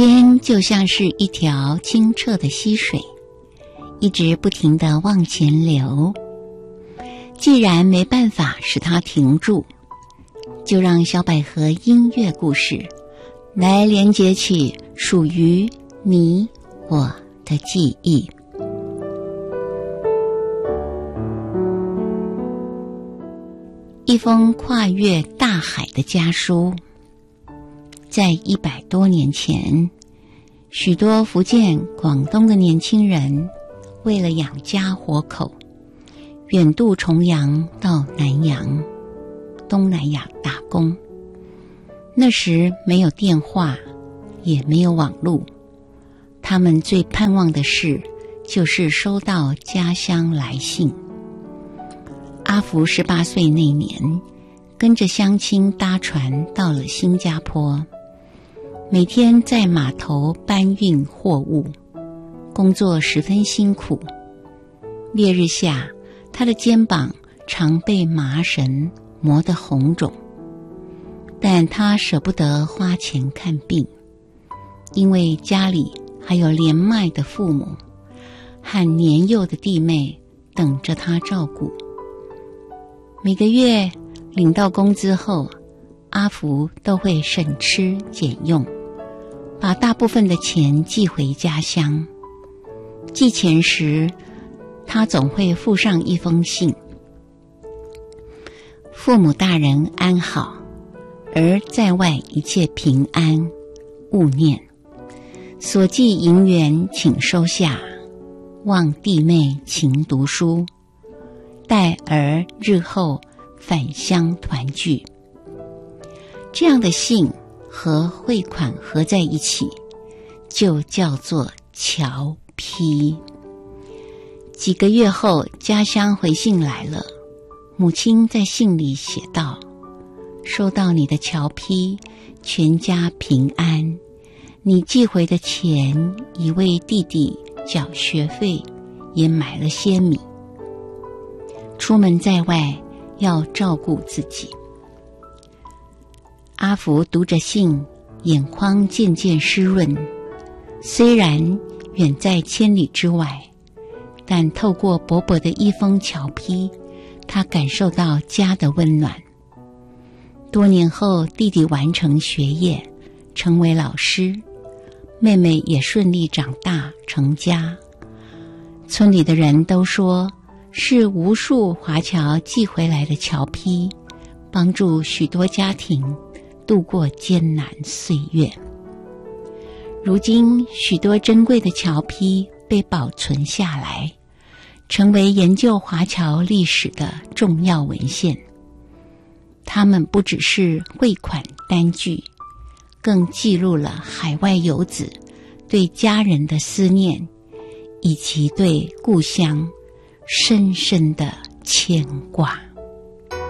天就像是一条清澈的溪水，一直不停地往前流。既然没办法使它停住，就让小百合音乐故事来连接起属于你我的记忆。一封跨越大海的家书。在100多年前，许多福建、广东的年轻人为了养家活口，远渡重洋到南洋、东南亚打工。那时没有电话，也没有网络，他们最盼望的事就是收到家乡来信。阿福18岁那年，跟着乡亲搭船到了新加坡，每天在码头搬运货物，工作十分辛苦。烈日下，他的肩膀常被麻绳磨得红肿，但他舍不得花钱看病，因为家里还有年迈的父母和年幼的弟妹等着他照顾。每个月领到工资后，阿福都会省吃俭用，把大部分的钱寄回家乡。寄钱时，他总会附上一封信：父母大人安好，而在外一切平安，勿念。所寄银元请收下，望弟妹勤读书，待儿日后返乡团聚。这样的信和汇款合在一起，就叫做侨批。几个月后，家乡回信来了，母亲在信里写道：收到你的侨批，全家平安。你寄回的钱已为弟弟缴学费，也买了些米。出门在外要照顾自己。阿福读着信，眼眶渐渐湿润。虽然远在千里之外，但透过薄薄的一封侨批，他感受到家的温暖。多年后，弟弟完成学业，成为老师，妹妹也顺利长大成家。村里的人都说，是无数华侨寄回来的侨批，帮助许多家庭度过艰难岁月。如今，许多珍贵的侨批被保存下来，成为研究华侨历史的重要文献。它们不只是汇款单据，更记录了海外游子对家人的思念，以及对故乡深深的牵挂。